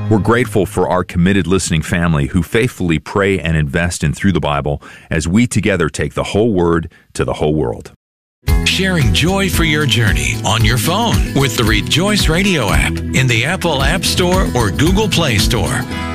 We're grateful for our committed listening family who faithfully pray and invest in Through the Bible as we together take the whole Word to the whole world. Sharing joy for your journey on your phone with the Rejoice Radio app in the Apple App Store or Google Play Store.